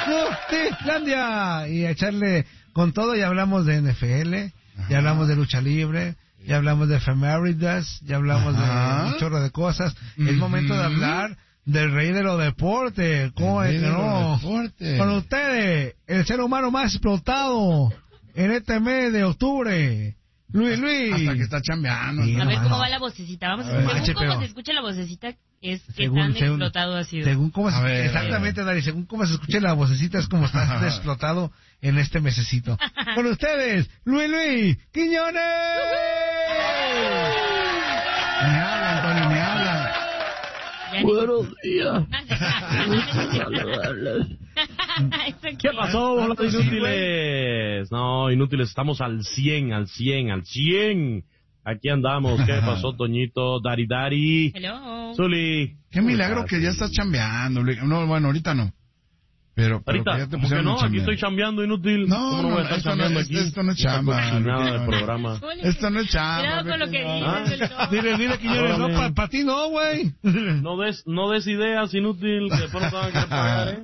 Nutilandia. Y a echarle con todo. Ya hablamos de NFL, ya hablamos de lucha libre, ya hablamos de efemérides, ya hablamos de un chorro de cosas. Es momento de hablar del rey de los deportes. ¿Cómo es que no? Con ustedes, el ser humano más explotado en este mes de octubre, Luis. Hasta que está chambeando. Sí, a ver cómo va la vocecita. Vamos a ver, según cómo se escucha la vocecita, es que tan explotado ha sido. Según cómo exactamente, Dari, según cómo se escuche la vocecita es como estás explotado en este mesecito. Con ustedes, Luis Quiñones. Me habla, Antonio, me habla. Buenos días. ¿Qué pasó, los inútiles? No, inútiles, estamos al 100. Aquí andamos. ¿Qué pasó, Toñito? Dari. Hello. Zuli. Qué milagro que ya estás chambeando. No, bueno, ahorita no. Pero ahorita, ya te ¿cómo que no? Aquí estoy chambeando, inútil. No, ¿Cómo voy a estar chambeando aquí? Esto no es chamba. Del programa. Esto no es chamba. Cuidado con lo que dices. Dile, Quiñones, no, para ti no, güey. No des ideas, inútil, que después no te van a querer pagar,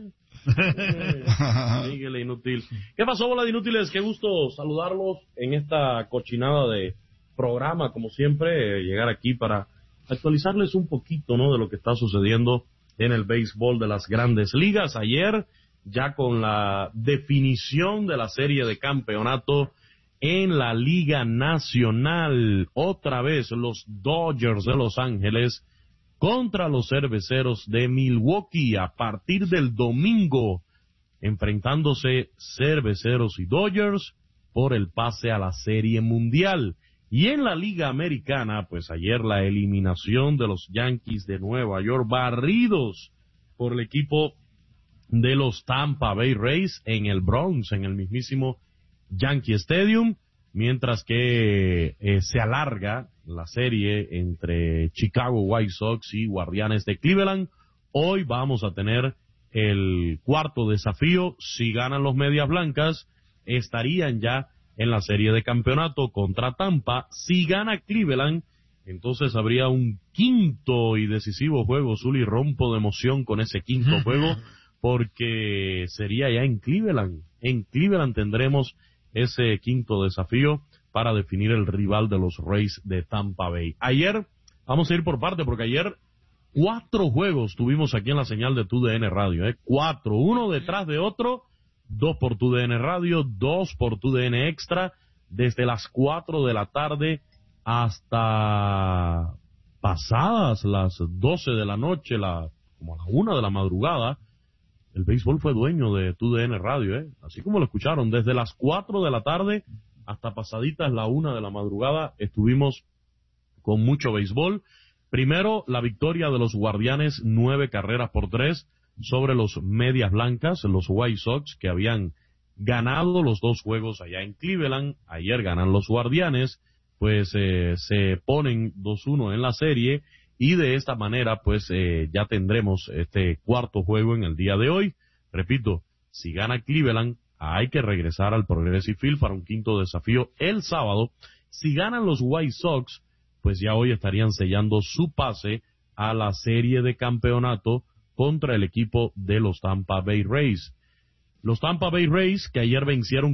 Síguele, inútil. ¿Qué pasó, bola de inútiles? Qué gusto saludarlos en esta cochinada de programa, como siempre, llegar aquí para actualizarles un poquito, ¿no?, de lo que está sucediendo en el béisbol de las grandes ligas. Ayer, ya con la definición de la serie de campeonato en la Liga Nacional, otra vez los Dodgers de Los Ángeles contra los Cerveceros de Milwaukee a partir del domingo, enfrentándose Cerveceros y Dodgers por el pase a la Serie Mundial. Y en la Liga Americana, pues ayer la eliminación de los Yankees de Nueva York, barridos por el equipo de los Tampa Bay Rays en el Bronx, en el mismísimo Yankee Stadium, mientras que se alarga la serie entre Chicago White Sox y Guardianes de Cleveland. Hoy vamos a tener el cuarto desafío. Si ganan los Medias Blancas, estarían ya en la serie de campeonato contra Tampa. Si gana Cleveland, entonces habría un quinto y decisivo juego. Zuli, rompo de emoción con ese quinto juego, porque sería ya en Cleveland. En Cleveland tendremos ese quinto desafío para definir el rival de los Rays de Tampa Bay. Ayer, vamos a ir por parte, porque ayer 4 juegos tuvimos aquí en la señal de TUDN Radio, 4, uno detrás de otro, 2 por TUDN Radio, 2 por TUDN Extra, desde las 4 de la tarde hasta pasadas las 12 de la noche, como a la 1 de la madrugada. El béisbol fue dueño de TUDN Radio, así como lo escucharon, desde las 4 de la tarde hasta pasaditas la 1 de la madrugada estuvimos con mucho béisbol. Primero, la victoria de los Guardianes, 9-3 sobre los Medias Blancas, los White Sox, que habían ganado los 2 juegos allá en Cleveland. Ayer ganan los Guardianes, pues se ponen 2-1 en la serie, y de esta manera pues ya tendremos este cuarto juego en el día de hoy. Repito, si gana Cleveland, hay que regresar al Progressive Field para un quinto desafío el sábado. Si ganan los White Sox, pues ya hoy estarían sellando su pase a la serie de campeonato contra el equipo de los Tampa Bay Rays. Los Tampa Bay Rays, que ayer vencieron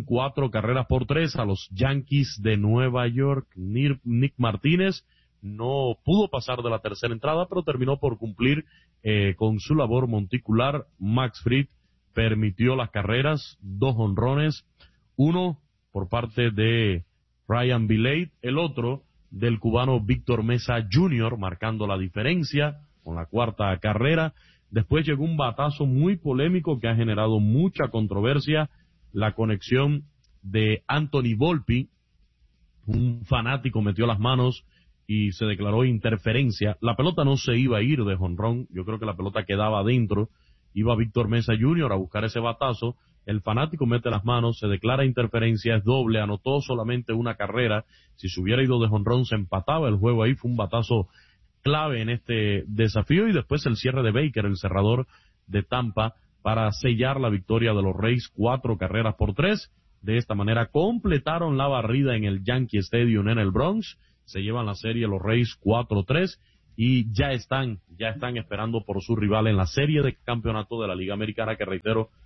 4-3 a los Yankees de Nueva York. Nick Martínez no pudo pasar de la tercera entrada, pero terminó por cumplir con su labor monticular. Max Fried permitió las carreras, 2 jonrones, uno por parte de Ryan Vilade, el otro del cubano Víctor Mesa Jr., marcando la diferencia con la cuarta carrera. Después llegó un batazo muy polémico que ha generado mucha controversia, la conexión de Anthony Volpi. Un fanático metió las manos y se declaró interferencia. La pelota no se iba a ir de jonrón, yo creo que la pelota quedaba adentro. Iba Víctor Mesa Jr. a buscar ese batazo, el fanático mete las manos, se declara interferencia, es doble, anotó solamente una carrera. Si se hubiera ido de jonrón se empataba el juego ahí. Fue un batazo clave en este desafío, y después el cierre de Baker, el cerrador de Tampa, para sellar la victoria de los Rays, 4-3. De esta manera completaron la barrida en el Yankee Stadium en el Bronx. Se llevan la serie los Rays 4-3 y ya están esperando por su rival en la serie de campeonato de la Liga Americana, que reitero,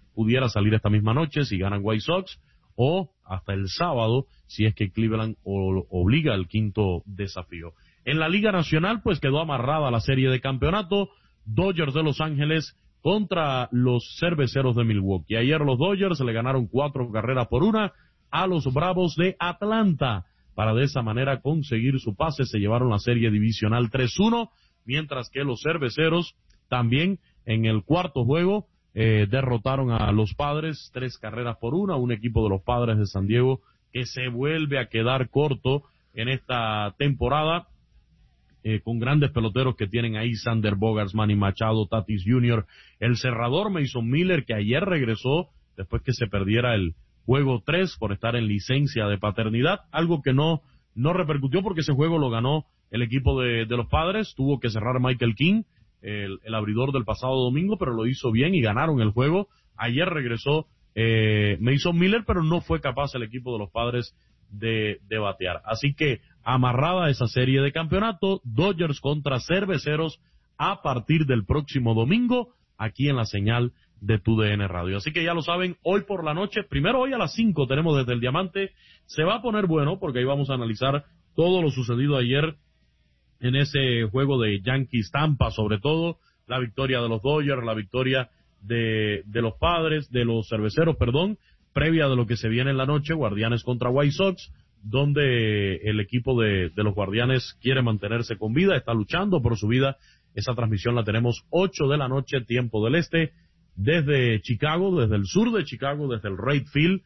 pudiera salir esta misma noche si ganan White Sox, o hasta el sábado si es que Cleveland obliga al quinto desafío. En la Liga Nacional pues quedó amarrada la serie de campeonato, Dodgers de Los Ángeles contra los Cerveceros de Milwaukee. Ayer los Dodgers le ganaron 4-1 a los Bravos de Atlanta para de esa manera conseguir su pase. Se llevaron la serie divisional 3-1, mientras que los Cerveceros también en el cuarto juego derrotaron a los Padres 3-1, un equipo de los Padres de San Diego que se vuelve a quedar corto en esta temporada, con grandes peloteros que tienen ahí, Sander Bogaerts, Manny Machado, Tatis Jr., el cerrador Mason Miller, que ayer regresó después que se perdiera el juego 3 por estar en licencia de paternidad, algo que no repercutió porque ese juego lo ganó el equipo de los Padres. Tuvo que cerrar Michael King, el abridor del pasado domingo, pero lo hizo bien y ganaron el juego. Ayer regresó Mason Miller, pero no fue capaz el equipo de los Padres de batear. Así que amarrada esa serie de campeonato, Dodgers contra Cerveceros a partir del próximo domingo, aquí en la señal de TUDN Radio. Así que ya lo saben, hoy por la noche, primero hoy a las 5 tenemos desde el Diamante, se va a poner bueno porque ahí vamos a analizar todo lo sucedido ayer en ese juego de Yankees-Tampa, sobre todo la victoria de los Dodgers, la victoria de los Padres, de los Cerveceros, previa de lo que se viene en la noche, Guardianes contra White Sox, donde el equipo de los Guardianes quiere mantenerse con vida, está luchando por su vida. Esa transmisión la tenemos 8 de la noche, tiempo del este, desde Chicago, desde el sur de Chicago, desde el Wright Field,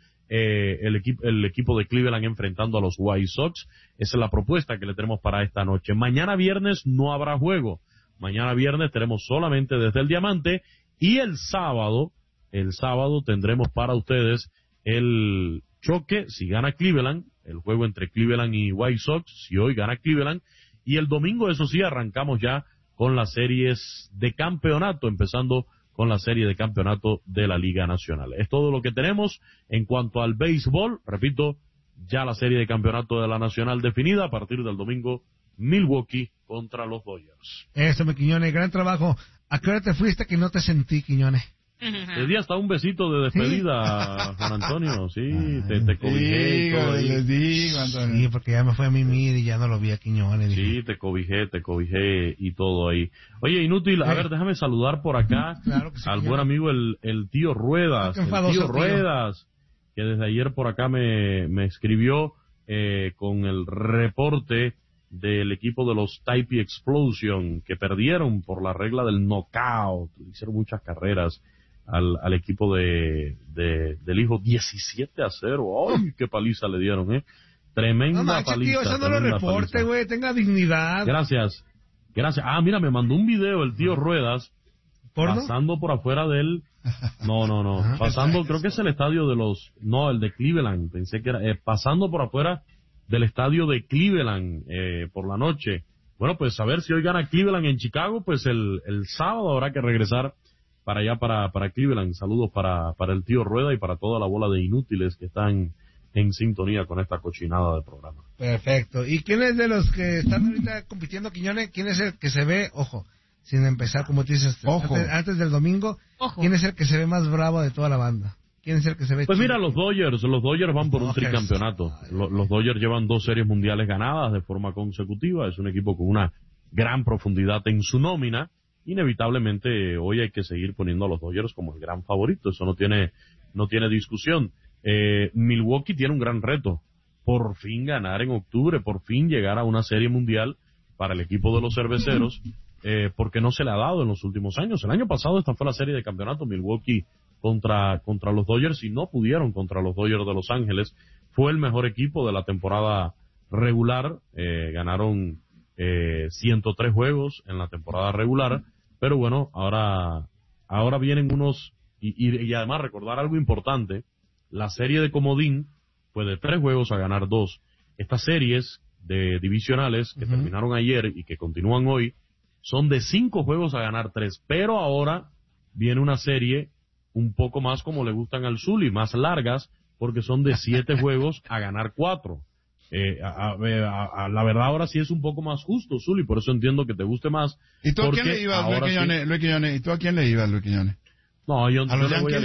el equipo de Cleveland enfrentando a los White Sox. Esa es la propuesta que le tenemos para esta noche. Mañana viernes no habrá juego. Mañana viernes tenemos solamente desde el Diamante, y el sábado tendremos para ustedes el choque, si gana Cleveland, el juego entre Cleveland y White Sox, si hoy gana Cleveland, y el domingo, eso sí, arrancamos ya con las series de campeonato, empezando con la serie de campeonato de la Liga Nacional. Es todo lo que tenemos en cuanto al béisbol. Repito, ya la serie de campeonato de la Nacional definida a partir del domingo, Milwaukee contra los Dodgers. Eso, mi Quiñones, gran trabajo. ¿A qué hora te fuiste que no te sentí, Quiñones? Le di hasta un besito de despedida, ¿sí? Juan Antonio, sí, te cobijé. Les digo, Antonio. Sí, porque ya me fue a mimir y ya no lo vi a Quiñones. Sí, te cobijé y todo ahí. Oye, Inútil, a ver, déjame saludar por acá claro que sí, al buen amigo el tío Ruedas. El tío Ruedas, que desde ayer por acá me escribió con el reporte del equipo de los Type Explosion, que perdieron por la regla del knockout, hicieron muchas carreras al equipo del hijo 17-0. ¡Ay, qué paliza le dieron, Tremenda paliza. Tío, eso no lo reporte, güey, tenga dignidad. Gracias. Ah, mira, me mandó un video el tío Ruedas pasando por afuera del... No. Pasando, creo que es el estadio de el de Cleveland. Pensé que era... pasando por afuera del estadio de Cleveland por la noche. Bueno, pues a ver si hoy gana Cleveland en Chicago, pues el sábado habrá que regresar para allá, para Cleveland. Saludos para el tío Rueda y para toda la bola de inútiles que están en sintonía con esta cochinada de programa. Perfecto. ¿Y quién es de los que están ahorita compitiendo, Quiñones? ¿Quién es el que se ve, ojo, sin empezar, como tú dices, antes del domingo, quién es el que se ve más bravo de toda la banda? ¿Quién es el que se ve? Pues mira, los Dodgers van por un tricampeonato. Los Dodgers llevan 2 series mundiales ganadas de forma consecutiva. Es un equipo con una gran profundidad en su nómina. Inevitablemente hoy hay que seguir poniendo a los Dodgers como el gran favorito. Eso no tiene discusión. Milwaukee tiene un gran reto. Por fin ganar en octubre, por fin llegar a una serie mundial para el equipo de los Cerveceros, porque no se le ha dado en los últimos años. El año pasado esta fue la serie de campeonato, Milwaukee contra los Dodgers, y no pudieron contra los Dodgers de Los Ángeles. Fue el mejor equipo de la temporada regular, ganaron 103 juegos en la temporada regular, pero bueno, ahora vienen unos, y además recordar algo importante, la serie de comodín fue de 3 juegos a ganar 2. Estas series de divisionales que terminaron ayer y que continúan hoy, son de 5 juegos a ganar 3, pero ahora viene una serie un poco más como le gustan al Zuli, más largas, porque son de 7 juegos a ganar 4. La verdad ahora sí es un poco más justo, Zuli, por eso entiendo que te guste más. ¿Y tú a quién le ibas, Luis Quiñones? ¿Y tú a quién le ibas, Luis Quiñones? No, yo le voy al